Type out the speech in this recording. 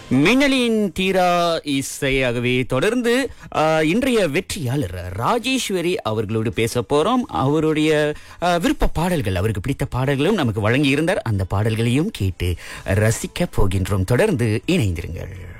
மின்னலின் தீரா இசையாகவே தொடர்ந்து இன்றைய வெற்றியாளர் ராஜேஸ்வரி அவர்களோடு பேச போறோம். அவருடைய விருப்ப பாடல்கள், அவருக்கு பிடித்த பாடல்களும் நமக்கு வழங்கி இருந்தார். அந்த பாடல்களையும் கேட்டு ரசிக்க போகின்றோம். தொடர்ந்து இணைந்திருங்கள்.